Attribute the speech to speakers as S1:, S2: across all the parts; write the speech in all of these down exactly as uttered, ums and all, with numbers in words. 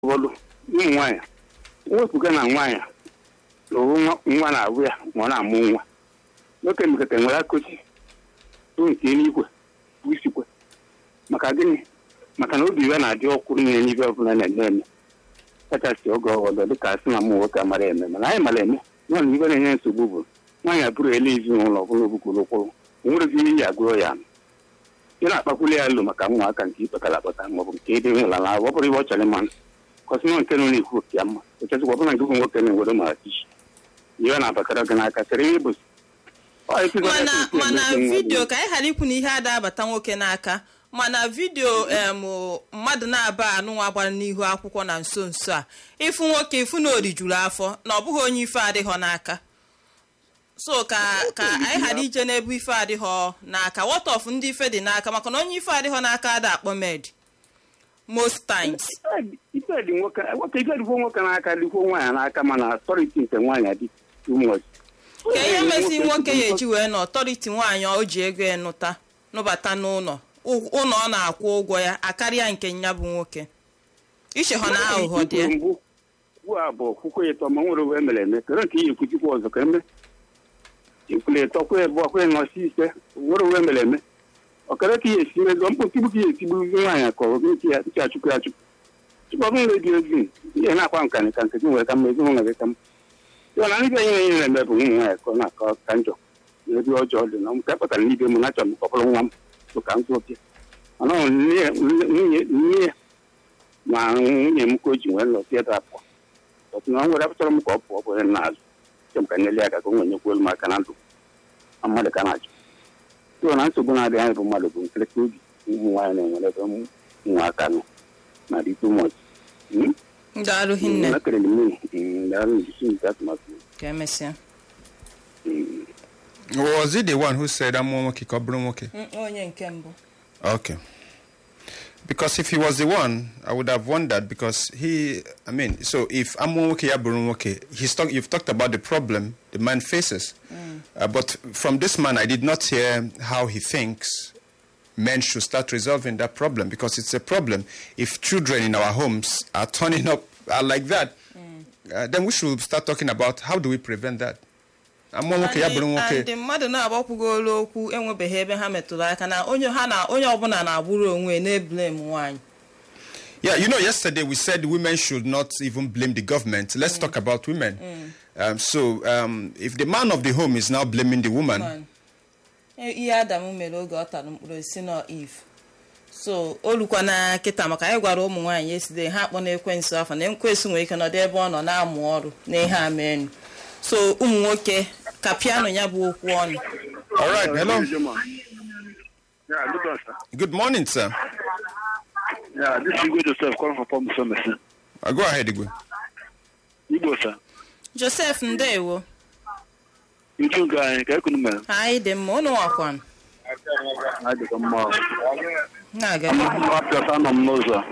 S1: ụfọdụ ụmụ nwaanyị wepụga na nwaanyị lụrụ nwa na-abụ ya ma ọ na-amụ nwa nwoke mekata nwere akụchi tụ nke eluigwe bụ isikwe maka gịnị maka na obi ya na-adị ọkwụrụ nye n'ibe ọbụla na-eme eme kachasị oge ọgọdọ dịka asị na ụmụ nwoke amara eme mana anyị mara eme nọ na ibe na-enye nsogbu bụ nwaanyị abụrụ ele ezinụlọ ọbụla obukwuru ụkwụrụ onwerezi ihe iyi agụrụ ya ị na-akpakwuli ya elu maka ụmụaka nke ikpetara akpata maọbụ nke ebe nwụla na ọ bụrụ ibe ọ chọrọ mmanụ kọsịnọ nke nọ na-ekwu oke ya mma echezikwa ọbụla nke bụ nwoke na-enwere ma tishi ihe na-abakara gị n'aka chere ihe bụ
S2: mana mana vidio ka anyị ghara ikwu na ihe ada abata nwoke n'aka mana vidio em mmadụ na-aba anụnwa gbara n'ihu akwụkwọ na nso nso a ịfụ nwoke ịfụ na orijuru afọ na ọ bụghị onye ife adịghọ n'aka so ka ka anyị ghara ije n'ebe ife adịghọ n'aka what of ndị ife dị n'aka maka na onye ife adịghọ n'aka ada akpọ med most times
S1: ife dị nwoke ife dịkwa nwoke n'aka dịkwa nwaanyị n'aka mana ọtọriti nke nwaanyị adị too much.
S2: ka ihe mesi nwoke ya eji wee na ọtọriti nwaanyị o ji ego enụta nụbata n'ụlọ ụlọ ọ na-akwụ ụgwọ ya akarịa nke nya bụ nwoke iche ha na aghụghọ dị ya
S1: ugbu a bụ kwukwe ịtọ ma nwere wee mere eme kere nke iyi ekwuchikwa ọzọ ka eme ikwule ịtọkwa ebe ọkwa nọsi ise nwere wee mere eme ọkara ka ihe esi mego mkpụkigbu ka ihe etigbu nwaanyị ka ọ bụ nke ya nke achụkwu achụkwu chukwu ọbụla redio ezi ihe na-akwa nka nka nke gị nwere ka mma ezinụlọ gị ka mma ya na ndị anyị na-enye na-eme bụ ụmụ nwaanyị ka ọ na-akọ ka njọ na ebe ọjọọ dị na nke kpatara n'ibe m na-achọ m ka ọ bụrụ nwa m ka m zụpịa mana nwunye ya ma nwunye m ka o ji nwee nọsi ebe apụọ ọtụ na nwere apụtara m ka ọ pụọ bụ n'azụ chọm ka nyere ya aka ka o nwere nyekwuolu m aka na ndụ mmadụ ka na-achọ so na nsogbu na-adị anyị bụ mmadụ bụ nkirịta obi ụmụ nwaanyị na-enwere ebe ụmụaka nọ na dị too much.
S2: Daalụ hinne.
S3: Was it the one who said I'm one woke Kobrumoke? Okay. Because if he was the one, I would have wondered because he, I mean, so if I'm one woke Yaburumoke, he's talk, you've talked about the problem the man faces. Mm. Uh, but from this man, I did not hear how he thinks men should start resolving that problem because it's a problem. If children in our homes are turning up are like that, mm. uh, then we should start talking about how do we prevent that. And
S2: the mother na agbapụgolo okwu enwebeghị ebe ha metụrụ aka na onye ha na onye ọbụla na-agburu onwe na-blame nwaanyị.
S3: Yeah, you know, yesterday we said women should not even blame the government. Let's mm. talk about women. Mm. Um, so um, if the man of the home is now blaming the woman,
S2: ihe Adam mere oge ọ tara mkpụrụ isi na Eve. So olukwa na kịta maka anyị gwara ụmụ nwaanyị yesterday ha akpọ na ekwensu afọ na ekwensu nwere ike nọdụ ebe ọ nọ na-amụ ọrụ na ihe amenu. So ụmụ nwoke ka piano ya bụ okwu ọnụ.
S3: All right, hello.
S1: Yeah, good, sir.
S3: Good morning, sir.
S1: Yeah, this is Igwe Joseph calling from Palm Summit.
S3: Uh, go ahead, Igwe.
S1: Igwe, sir.
S2: Joseph ndewo.
S1: You guys, ka ekunu mere.
S2: Hi, dị mma unu wakwan.
S1: Ha dị mma.
S2: Na-aga.
S1: After some of Moza.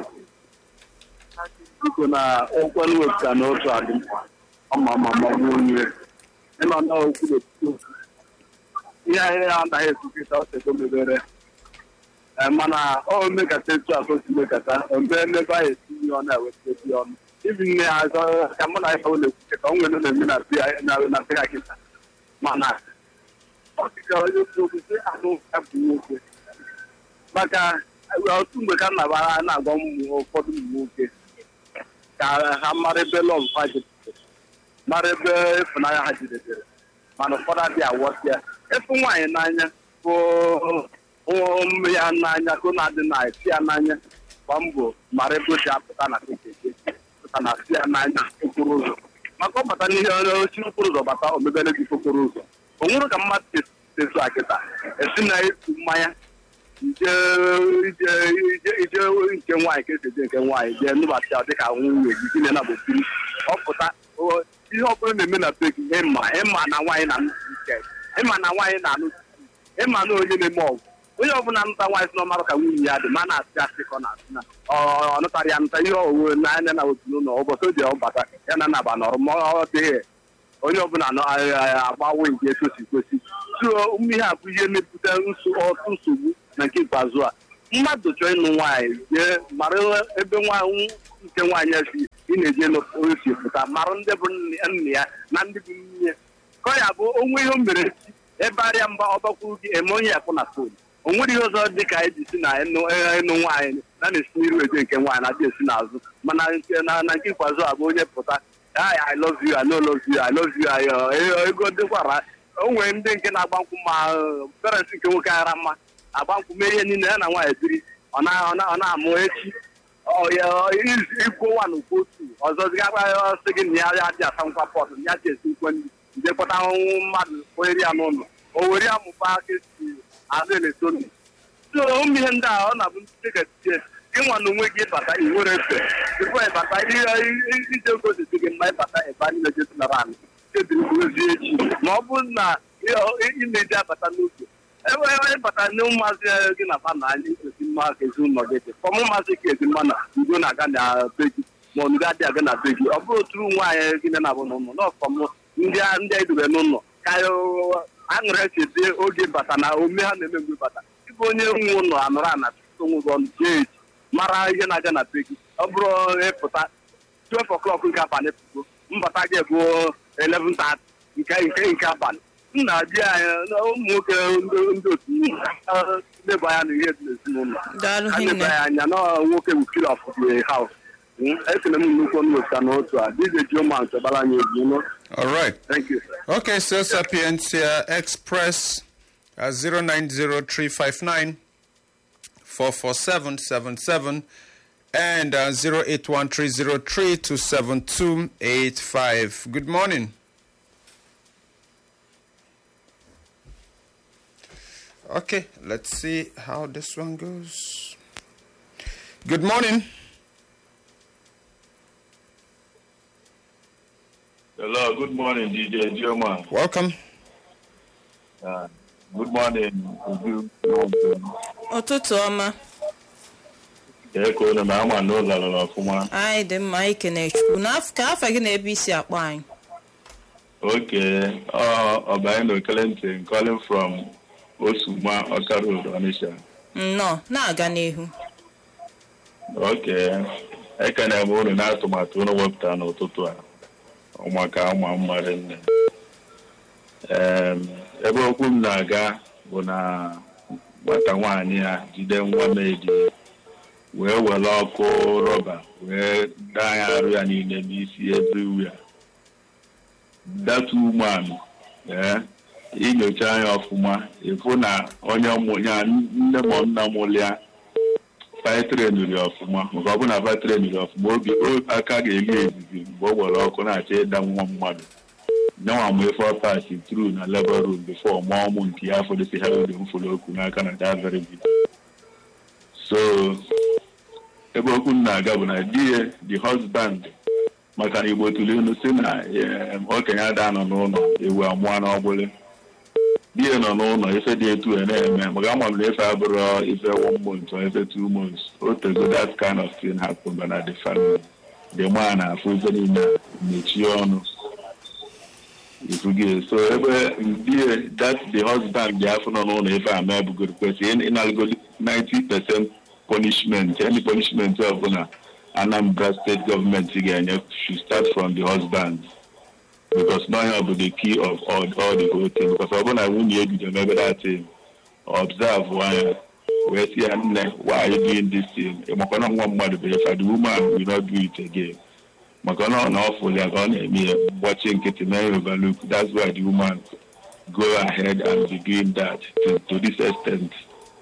S1: Iko na okwelu wepụta n'otu adị mkpa. Ọma ma ma nwunye. Ịma na okwu dị. Ihe anyị anaghị ekwukịta ọsọ mebere. Mana ọ mekata etu a si mekata mgbe mmebe anyị etinye ọnụ eweta ezi ọnụ. Ibi nne ya azọ ka mụ na ya na-ekwuche ka o nwere na-eme na pịa kịta. Mana ọ dịka onye okwute anụ abụ nwoke maka otu mgbe ka m na-abara na-agwa ụmụ ụfọdụ ụmụ nwoke ka ha mara ebe lọv ha jidere mara ebe ịfụnanya ha jidere mana ụfọdụ adịghị awọsịa ịfụ nwaanyị n'anya bụ ụmụ ya n'anya ka ọ na-adị na esi ya n'anya kwa mbọ mara ebe o ji apụta na kekeke pụta na si ya n'anya okporo ụzọ maka ọ bata n'ihe ochi okporo ụzọ bata omebere gị okporo ụzọ o nwere ka mmadụ tezu akịta esi na etu mmanya ije ije nke nwaanyị ka esi nke nwaanyị jee nụbata ya dịka nwunye gị gị na gbopiri ọ pụta ihe ọ bụla na-eme na be gị ịma ịma na nwaanyị na-anụ ike ịma na nwaanyị na-anụ ịma na onye na-eme ọgwụ onye ọbụla nụta nwaanyị si n'ọmarụ ka nwunye ya dị ma na-asị asị ka ọ na-asị na ọ nụtara ya nụta ihe owuwe n'anya na otu n'ụlọ ụbọchị o ji ọbata ya na naba nọrọ ma ọ dịghị onye ọbụla agbawo nke etu si kwesị so ihe a bụ ihe mepụta ọtụ nsogbu na nke ikpeazụ a mmadụ chọọ ịnụ nwaanyị jee mara ebe nwaanyị nke nwaanyị si ị na-eje n'osi pụta mara ndị bụ nne ya na ndị bụ nwunye ka ọ ya bụ onwe ihe o mere echi ebe arịa mba ọbakwuru gị eme onye ya kwụ na fon o nwere ihe ọzọ dị ka eji si na ịnụ nwaanyị na na-esi n'iru eje nke nwaanyị na-adị esi n'azụ mana na nke ikpeazụ abụ onye pụta I love you, I no love you, I love you, ego dịkwara o nwere ndị nke na-agba nkwụ ma parents nke nwoke ara mma agba nkwụ mee ihe niile ya na nwaanyị biri ọ na-amụ echi ikwu ụwa na ukwu otu ọzọ zigara sị gị na ya dị asa nkwa pọt ya ji esi nkwe ndị nje kpọta ọnwụ mmadụ onyeri ya n'ụlọ o were ya mụba aka esi azụ eletoni so ụmụ ihe ndị a ọ na-abụ ndị ga-etinye ịnwa na onwe gị ịbata iwere efe tupu ịbata ije gosisi gị mma ịbata ebe anyị na-ejetunara anyị ebiri ozi echi ma ọ bụrụ na ị na-eji abata n'oge ebe ịbata na ụmụazị gị na fa na anyị ezi mma ka ezinụlọ gị dị fọm ụmụazị ka ezi mma na ugo na-aga na be gị ma ọ ga-adị aga na be gị ọ bụrụ otu nwaanyị gị na-abụ n'ụlọ n'ọfọm ndị ndị edube n'ụlọ ka aṅụrị esi dị oge bata na ome ha na-eme mgbe bata ịbụ onye nwe ụlọ anụrụ ana onwe gị ọnụ jee eji mara ihe na-aga na be gị ọ bụrụ ịpụta twelve o'clock nke abalị pụgo mbata gị bụ eleven thirty nke nke nke abalị nna di anyị ụmụ nwoke ndị otu leba anya na ihe dị n'ezinụlọ a leba ya anya na nwoke wukiri of the house ekele m nnukwu nnọta n'otu a dije jioma nchọbara anyị egwu no.
S3: All right.
S1: Thank you.
S3: Okay, so Sapientia Express uh, zero nine zero three five nine four four seven seven seven and uh, zero eight one three zero three two seven two eight five. Good morning. Okay, let's see how this one goes. Good morning.
S4: Hello, good morning, D J Joma.
S3: Welcome.
S4: Uh, good morning.
S2: Ụtụtụ ọma.
S4: Eko na ma ama no la la ọfụma.
S2: Anyị dị mma ikene Chukwu. N'afọ afọ gị na ebe isi akpọ anyị.
S4: Okay. Uh, Obaino Clinton calling from Osuma Oka Road, Onitsha.
S2: Nnọọ, na-aga n'ihu.
S4: Okay. Ekene m unu na atụmatụ unu wepụtara n'ụtụtụ a. Ụmụaka ụmụ mmadụ nne. Ebe okwu m na-aga bụ na nwata nwaanyị ya jide nwa meedi wee were ọkụ rọba wee daa ya arụ ya niile n'isi everywhere. That woman inyocha anya ọfụma ịfụ na onye ya nne ma nna mụlịa faitrenuri ọfụma maka ọ bụ na faitrenuri ọfụma obi aka ga-eli ezizi mgbe o were ọkụ na-achọ ịda nwa mmadụ nyanwa m ife ọpasi tru na labor room before mụọ ụmụ nke ya fọdụsị ha ode mfụrụ okwu n'aka na that very big. So ebe okwu na-aga bụ na di ya the husband maka na Igbo tụrụ inu si na okenye ada nọ n'ụlọ ewu amụọ n'ọgbụlị di ya nọ n'ụlọ ife dị etu a na-eme maka ama m na ife abụrụ ife one month or ife two months o tego that kind of thing happen na the family the man afụ ife niile mechie ọnụ ifugie. So ebe di that the husband dị afọ nọ n'ụlọ ife ama ebugoro kwesịrị ịnalgo ninety percent punishment. Any punishment ọbụla Anambra state government ga-enye should start from the husband because now you have the key of all, all the whole thing. Because ọbụna nwunye ebido mebe that thing observe why wee see nne why are you doing this thing maka na nwa mmadụ bụ ife the woman will not do it again maka na na ọfụli ya ka ọ na-eme ya gbachi nkịtị na overlook. That's why the woman go ahead and be doing that to, to this extent.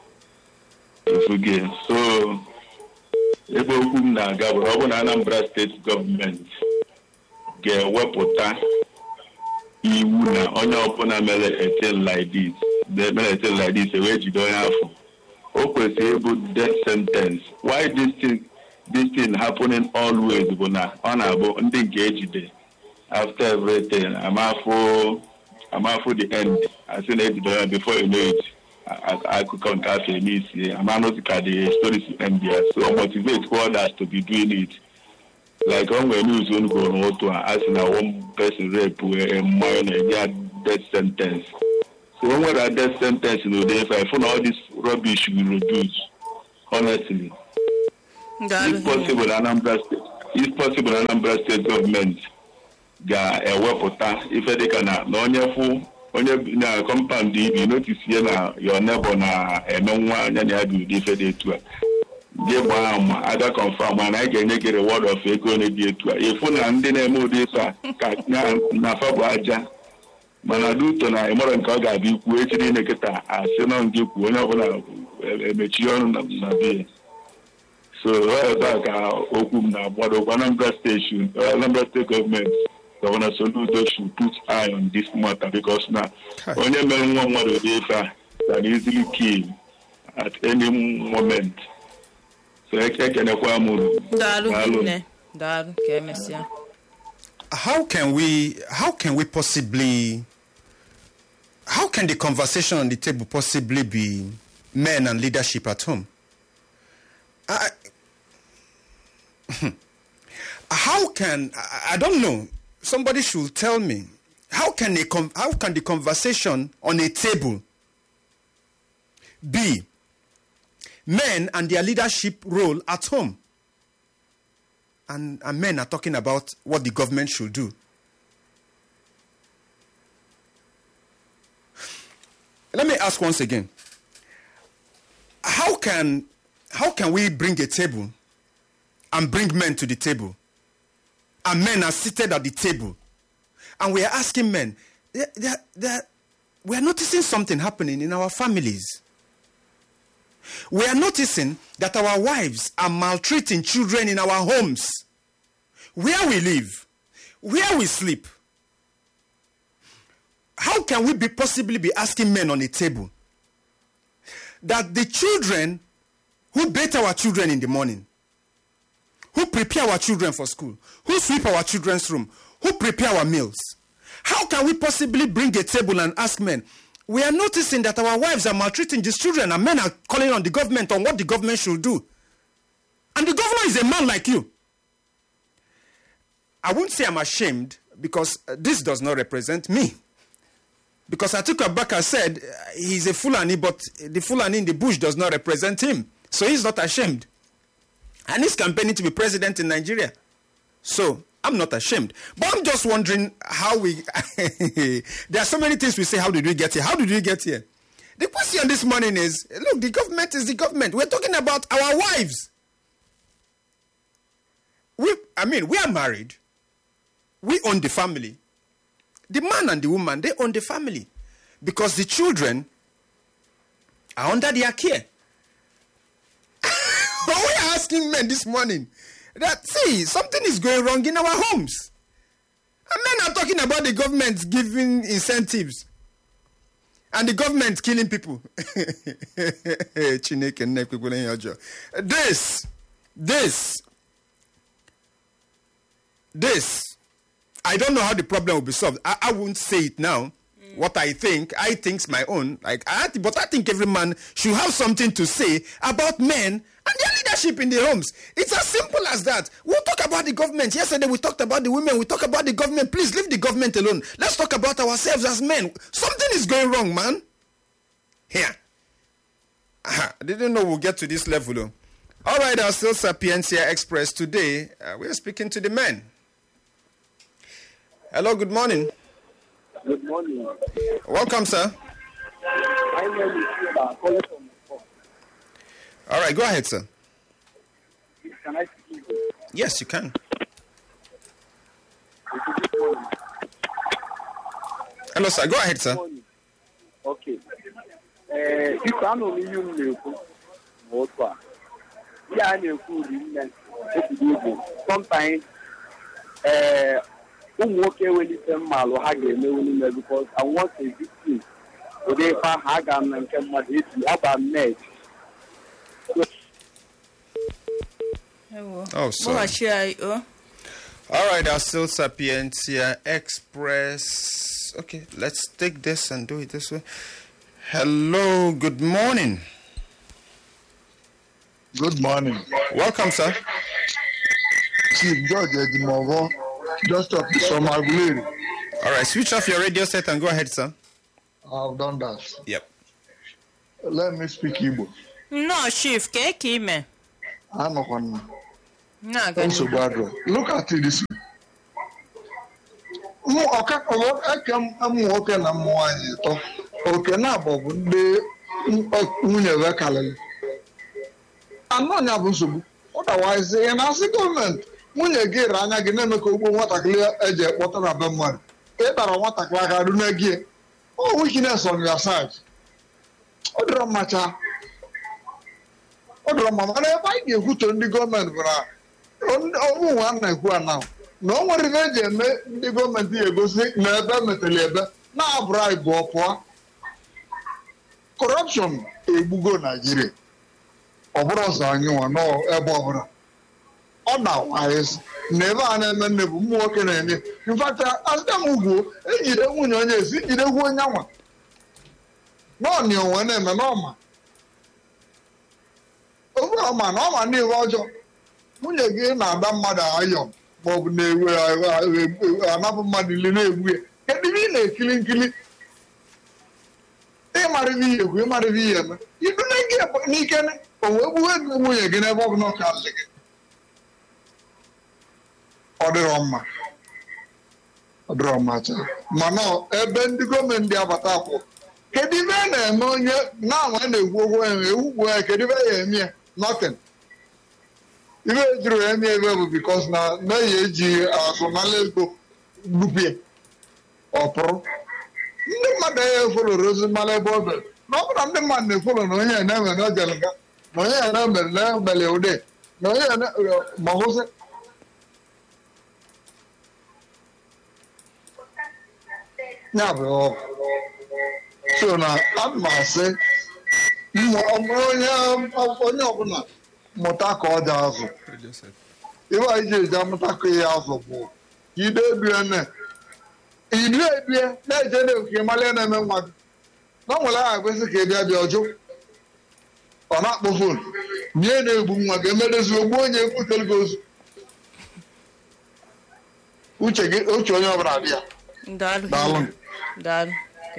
S4: If so ebe okwu m na-aga bụ ọ bụ na Anambra steeti gọọmenti ga-ewepụta iwu na onye ọbụla mere etel like this mere etel like this wee jide onye afọ o kwesịrị ịbụ death sentence. Why this thing this thing happening always bụ na ọ na-abụ ndị nke ejide after everything amafụ amafụ the end asị na ejide onye before you know it akụkọ nke afọ eme isi amanụzi ka the story si end there. So motivate others to be doing it. Like on when news on go n'otu a asị na one person rape wee mmanya na-enye death sentence. So when that death sentence no dey if I find all this rubbish will reduce honestly. It's possible Anambra state if possible Anambra State government ga-ewepụta ife dịka na na onye fụ onye na compound ibi notice ya na your neighbor na-eme nwa anya na ya bụ ụdị ife dị etu a gị gbaa ama aga confirm na anyị ga-enye gị reward of ego na-dị etu a ịfụ na ndị na-eme ụdị ife a ka na afa bụ aja mana duto na ịmara nke ọ ga-abịa ikwu echi niile kịta asị nọ nke ikwu onye ọbụla emechi ọnụ na bie so ebe a ka okwu m na-agbado kwa Anambra State Anambra State government Governor Soludo should put eye on this matter because now onye mere nwa mmadụ dị ife a can easily kill at any moment. So ekenekwa m
S2: Daru Daru ka emesịa.
S3: How can we how can we possibly how can the conversation on the table possibly be men and leadership at home? I, how can I, I don't know. Somebody should tell me how can a how can the conversation on a table be men and their leadership role at home, and, and men are talking about what the government should do. Let me ask once again. How can how can we bring a table and bring men to the table? And men are seated at the table. And we are asking men, they're, they're, they're, we are noticing something happening in our families. We are noticing that our wives are maltreating children in our homes, where we live, where we sleep. How can we be possibly be asking men on the table that the children who bathe our children in the morning, who prepare our children for school, who sweep our children's room, who prepare our meals, how can we possibly bring a table and ask men, we are noticing that our wives are maltreating these children and men are calling on the government on what the government should do. And the governor is a man like you. I won't say I'm ashamed because this does not represent me. Because Atiku Abubakar said he's a Fulani, but the Fulani in the bush does not represent him. So he's not ashamed. And he's campaigning to be president in Nigeria. So I'm not ashamed. But I'm just wondering how we... there are so many things we say, how did we get here? How did we get here? The question this morning is, look, the government is the government. We're talking about our wives. We, I mean, we are married. We own the family. The man and the woman, they own the family. Because the children are under their care. But we are asking men this morning that, see, something is going wrong in our homes. And men are talking about the government giving incentives. And the government killing people. This, this, this, I don't know how the problem will be solved. I, I won't say it now. Mm. What I think, I think's my own. Like, I, but I think every man should have something to say about men and their leadership in their homes. It's as simple as that. We'll talk about the government. Yesterday we talked about the women. We talk about the government. Please leave the government alone. Let's talk about ourselves as men. Something is going wrong, man. Here. I didn't know we'll get to this level, though. All right, our still Sapiencia Express today. Uh, we're speaking to the men. Hello, good morning.
S1: Good morning.
S3: Welcome, sir.
S1: My name is Iba, calling from Nepal.
S3: All right, go ahead, sir.
S1: Can I speak to you?
S3: Yes, you can. Hello, sir. Go ahead, sir.
S1: Okay. If I know you, what? Yeah, I know. Sometimes, uh, I'm okay with it, Malo Hagan, because I want a victim. So they found Hagan and came at it, about net.
S3: Oh, sorry. All right, our still Sapiencia Express. Okay, let's take this and do it this way. Hello, good morning.
S5: Good morning.
S3: Welcome, sir.
S5: Chief George Edimovo, just up from Aguilera.
S3: All right, switch off your radio set and go ahead, sir.
S5: I've done that.
S3: Yep.
S5: Let me speak Igbo.
S2: No, Chief, ke ime.
S5: Anokwana. nsogbu adịrọ. Look at this. Ụmụ ọka eke ụmụ nwoke na ụmụ nwaanyị ịtọ oke na-abụ bụ ndị nwunye ya kalịrị. Anọ ya bụ nsogbu. Otherwise, ị na-asị gọọmenti nwunye gị re anya gị na-eme ka ugbo nwatakịrị eji ekpọta na be mmadụ. Ị tara nwatakịrị aka rune gị. Oh, weakness on your side. Ọ dịrọ mmacha. Ọ dịrọ mma mana ebe anyị ga-ekwuto ndị gọọmenti bụ na ụmụ nwa na-ekwu ana na o nwere ihe eji eme ndị gọọmenti ga-egosi na ebe metere ebe na-abụrụ anyị bụ ọpụọ. Corruption egbugo Nigeria. Ọ bụrụ ọzọ anyị nwa n'ebe ọbụla. Ọ na-awanyezi na ebe a na-eme nne bụ ụmụ nwoke na-enye. In fact, asịta m ugwu ejide nwunye onye esi jidegwu onye nwa. N'ọnị onwe na-eme n'ọma. Ofe ọma na ọma ndị iwe ọjọọ. Nwunye gị na-ada mmadụ ayọ maọbụ na-ewe anapụ mmadụ ile na-egbu ya. Kedu ihe ị na-ekili nkili? Ịmara ihe ihe ekwu, ịmara ihe ihe eme. Idune gị n'ike o wee gbuo ego nwunye gị n'ebe ọ bụla ọ kalị gị. Ọ dịrọ mma. Ọ dịrọ mma chaa. Mana ebe ndị gọọmenti abata akwụ. Kedu ibe na-eme onye na-ama na-egwu ogwo enwe ewugwu ya kedu ibe ya eme ya? Nothing. Ibe ejiri ya eme ebe bụ because na na-eyi eji azụmala ego gbupie. Ọ pụrụ. Ndị mmadụ ya efoloro ozi mala ebe ọ bere. Na ọ bụrụ ndị mmadụ na-efolo na onye ya na-enwe na ojele nga na onye ya na-emere na-emele ude na onye ya ma hụsị. Ya bụ ọ. So na ana m asị onye onye ọbụla mụta ka ọ dị azụ. Ibe anyị ji eji amụta ka ihe azụ bụ ide ebie ne idu ebie na-eje na-ekwuke mali na-eme nwa gị. Na ọ nwere aha kwesị ka ị bịa bịa ọjụ. Ọ na-akpọ fon nye na-egbu nwa gị emedezi ogbu onye ekwutere gị ozu. Uche gị uche onye ọbụla dị ya. Daalụ.
S2: Daalụ.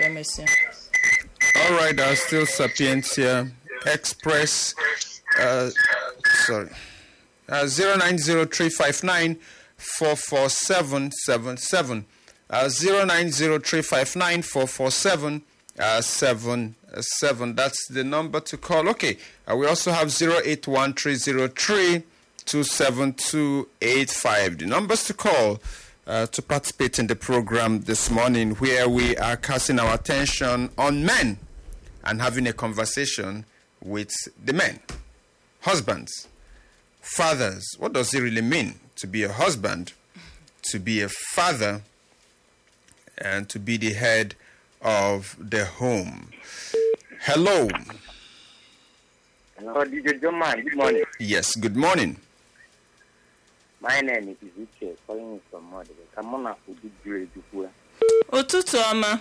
S3: All right, uh, still Sapientia Express. Uh, sorry, uh, zero nine zero three five nine four four seven seven seven. Uh, zero nine zero three five nine four four seven seven seven. That's the number to call. Okay. Uh, we also have zero eight one three zero three two seven two eight five. The numbers to call. Uh, to participate in the program this morning, where we are casting our attention on men and having a conversation with the men. Husbands, fathers, what does it really mean to be a husband, to be a father, and to be the head of the home? Hello.
S6: Hello, D J John. Good morning.
S3: Yes, good morning.
S6: My name is Uche, calling you from Mother. Come on up with the great before.
S2: Ụtụtụ ọma.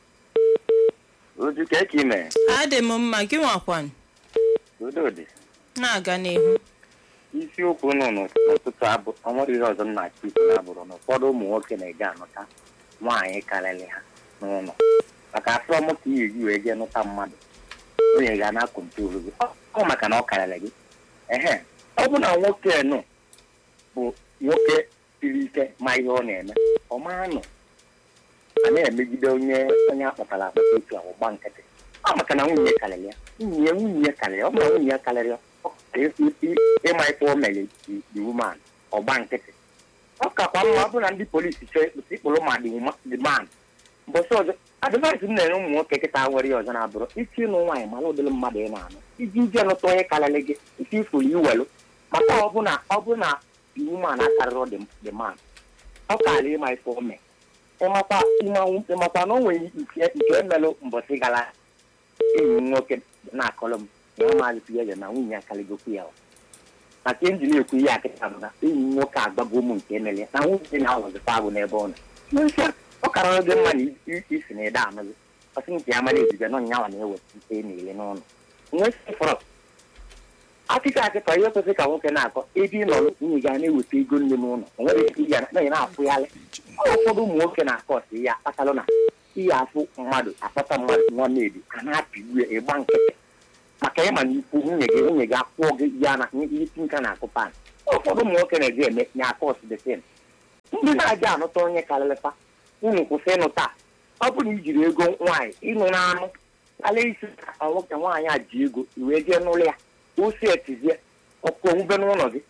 S6: Oju ka ime.
S2: Adị m mma gị nwakwan.
S6: Udo dị.
S2: Na-aga n'ihu.
S6: Isiokwu nọ n'ụtụtụ abụ ọnwere ihe ọzọ na-achị isi na-abụrụ na ụfọdụ ụmụ nwoke na-eje anụta nwaanyị karịrị ha n'ụlọ. Maka afọ m ka ihe eji wee jee nụta mmadụ. Onye ga na-akọntrol gị. Ọ maka na ọ karịrị gị. Ehe. Ọ bụ na nwoke nọ bụ nwoke siri ike ma ihe ọ na-eme ọ maa nọ a na-emegide onye onye akpatara akpata otu ahụ gba nkịtị. Ọ maka na nwunye karịrị ya nwunye nwunye karịrị ọ ma nwunye ya karịrị ya ịma ife o mere the woman ọ gba nkịtị. Ọ kakwa mma ọ bụ na ndị polisi ikpụrụ ma the man mbọsị ọzọ advaịsị m na-enye ụmụ nwoke kịta nwere ya ọzọ na-abụrụ isi ịnụ nwaanyị mara ụdịrị mmadụ ị na-anụ iji ije nụta onye karịrị gị isi ifuru iwelu maka ọ bụ na ọ bụ na the woman akarịrị the man ọ karịrị ịma ife ome ịmakwa na o nwere nke emelụ mbọsị gara enyi nwoke na-akọrọ m na ọ maazị ya na nwunye akarịgokwu ya maka enji na-ekwu ihe akịta bụ na enyi nwoke agbago ụmụ nke emere na nwunye na-awọzịta agụ n'ebe ọ nọ ọ karịrị gị mma na isi na ede anụgị ọsị nke ya mara ezibe na ọnyanwa na-eweta ite niile n'ụlọ nwefọrọ akịka akịka ihe kwesịrị ka nwoke na-akọ ebe ị nọrọ nwunye ga na-eweta ego nne n'ụlọ o nwere ike ya na na-afụgharị ụfọdụ ụmụ nwoke na-akọ ọsị ya akpatalụ na ihe afụ mmadụ akpata mmadụ nwa na-ebi a na-apịgbu ya ịgba nkịtị maka ịma na ikwu nwunye gị nwunye gị akwụọ gị ya na ihe isi nka na-akụ pan ụfọdụ ụmụ nwoke na-eji eme na akọs the same. Ndị na-aja anụta onye karịrịfa unu kwụsị ịnụ taa. Ọ bụrụ na ijiri ego nwaanyị ịnụ n'anụ ala isi ka nwoke nwaanyị a ji ego iwee jee n'ụlọ ya o si etizie ọkụ onwube n'ụlọ gị.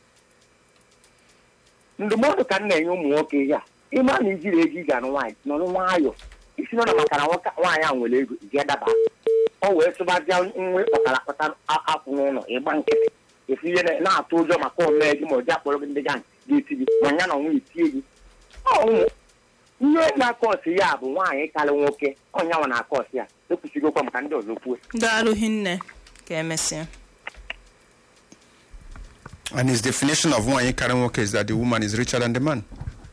S6: Ndụmọdụ ka m na-enye ụmụ nwoke ihe a ịma na ijiri ego ị ga-anụ nwaanyị nọrọ nwayọọ isi nọ na maka na nwaanyị a nwere ego iji daba ọ wee tụbazịa nwe kpatara akpata akwụ n'ụlọ ịgba nkịtị efu ihe na-atụ ụjọ maka omee gị ma ọ ji akpọrọ gị ndị gang ga-eti gị ma ya na onwe itie gị. ọnwụ ihe na-akọsị ya bụ nwaanyị karị nwoke ọnyanwa na-akọsị ya ekwusigokwa maka ndị ọzọ kwuo.
S2: Daalụ hinne ka emesịa.
S3: And his definition of nwaanyị karị nwoke is that the woman is richer than the man.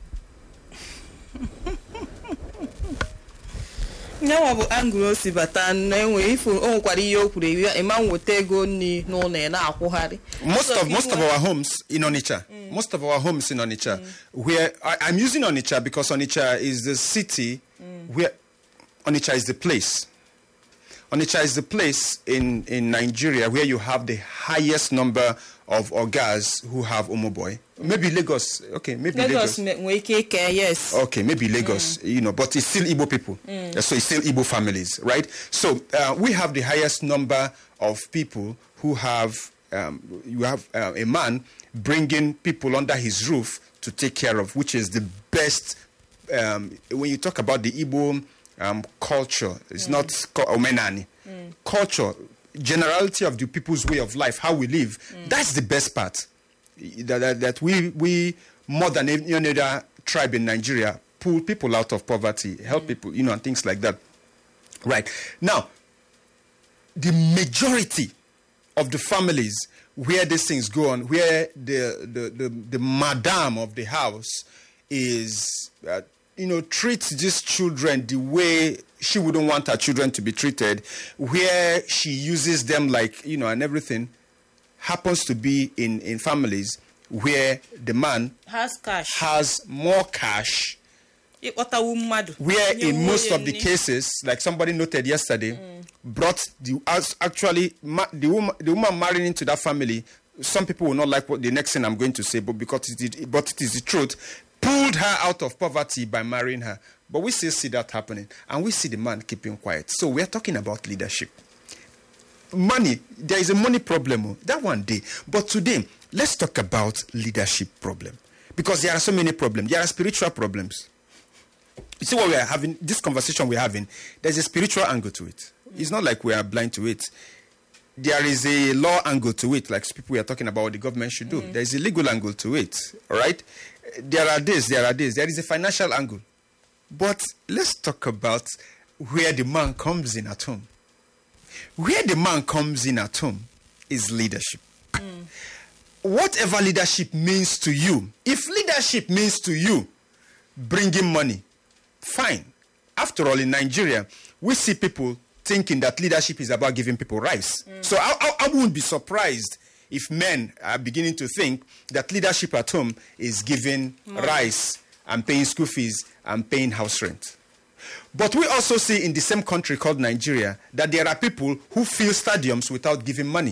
S2: nyanwa bụ angụl o si bata na-enwe ifu o nwekwara ihe o kwuru ịma nweta ego nri n'ụlọ ya na-akwụgharị.
S3: Most of most of our homes in Onitsha, mm. most of our homes in Onitsha, mm. where I, I'm using Onitsha because Onitsha is the city mm. where Onitsha is the place. Onitsha is the place in, in Nigeria where you have the highest number of Ogas who have Omoboy. Maybe Lagos. Okay, maybe Lagos.
S2: Lagos. Yes.
S3: Okay, maybe Lagos, mm. you know, but it's still Igbo people. Mm. So it's still Igbo families, right? So uh, we have the highest number of people who have, um, you have uh, a man bringing people under his roof to take care of, which is the best. Um, when you talk about the Igbo um, culture, it's mm. not Omenani. Mm. Culture, generality of the people's way of life, how we live, mm. that's the best part. That, that, that we, we, more than any other tribe in Nigeria, pull people out of poverty, help mm. people, you know, and things like that. Right. Now, the majority of the families where these things go on, where the, the, the, the madam of the house is, uh, you know, treats these children the way she wouldn't want her children to be treated, where she uses them like, you know, and everything, happens to be in, in families where the man
S2: has cash,
S3: has more cash, where in most of the cases, like somebody noted yesterday, mm. brought the actually the woman the woman marrying into that family. Some people will not like what the next thing I'm going to say, but because it is, but it is the truth, pulled her out of poverty by marrying her. But we still see that happening, and we see the man keeping quiet. So we are talking about leadership. Money, there is a money problem, that one day. But today, let's talk about leadership problem. Because there are so many problems. There are spiritual problems. You see what we are having, this conversation we're having, there's a spiritual angle to it. It's not like we are blind to it. There is a law angle to it, like people we are talking about what the government should do. Mm. There is a legal angle to it, all right? There are this, there are this. There is a financial angle. But let's talk about where the man comes in at home. Where the man comes in at home is leadership. Mm. Whatever leadership means to you, if leadership means to you bringing money, fine. After all, in Nigeria, we see people thinking that leadership is about giving people rice. Mm. So I, I, I wouldn't be surprised if men are beginning to think that leadership at home is giving money, rice and paying school fees and paying house rent. But we also see in the same country called Nigeria that there are people who fill stadiums without giving money.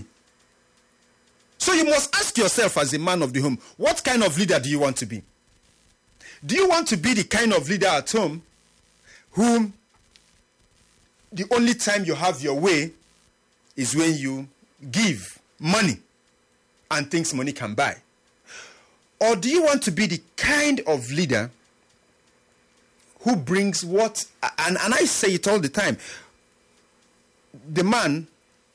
S3: So you must ask yourself as a man of the home, what kind of leader do you want to be? Do you want to be the kind of leader at home whom the only time you have your way is when you give money and things money can buy? Or do you want to be the kind of leader who brings what, and, and I say it all the time, the man,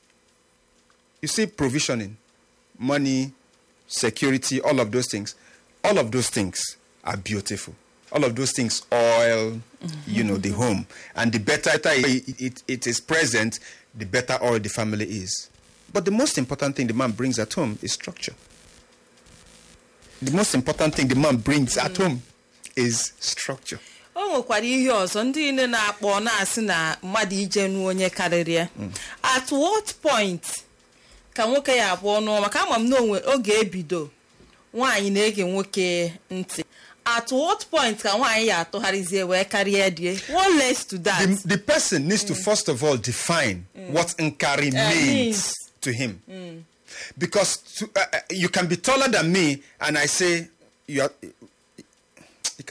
S3: you see provisioning, money, security, all of those things, all of those things are beautiful. All of those things oil, mm-hmm. you know, the home. And the better it, it, it is present, the better oil the family is. But the most important thing the man brings at home is structure. The most important thing the man brings mm. at home is structure.
S2: O nwekwara ihe ọzọ ndị ine na-akpọ na-asị na mmadụ ije nu onye karịrị ya. At what point ka nwoke ya abụọ n'ọ maka ama m na onwe oge ebido nwaanyị na-ege nwoke ntị. At what point ka nwaanyị ya atụgharịzie wee karịa die? What leads to that?
S3: The, the person needs mm. to first of all define mm. what nkari uh, means, means to him. Mm. Because to, uh, you can be taller than me, and I say you are,